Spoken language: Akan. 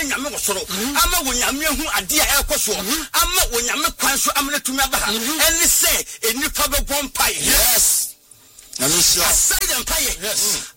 nyame wosoro ama wonyame hu ade a ekoso ama wonyame kwan so amene tumi abaha ene se enipa be bompai yes Namisha. Say them pay. Yes.